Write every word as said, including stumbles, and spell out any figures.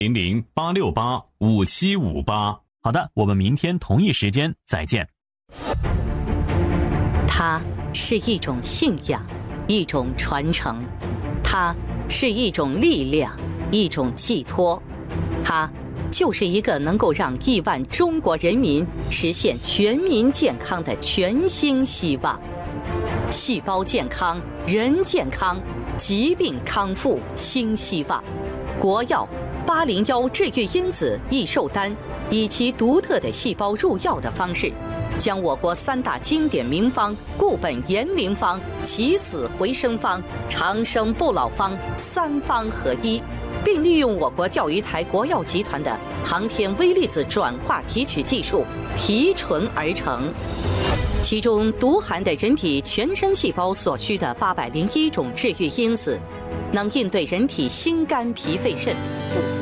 零零八六八五七五八。 好的，我们明天同一时间再见。 它是一种信仰，一种传承，它是一种力量，一种寄托，它就是一个能够让亿万中国人民实现全民健康的全新希望。细胞健康，人健康，疾病康复新希望。国药八零幺治愈因子益寿丹以其独特的细胞入药的方式，将我国三大经典名方固本延龄方、起死回生方、长生不老方三方合一，并利用我国钓鱼台国药集团的航天微粒子转化提取技术提纯而成。其中独含的人体全身细胞所需的八百零一种治愈因子，能应对人体心肝脾肺肾。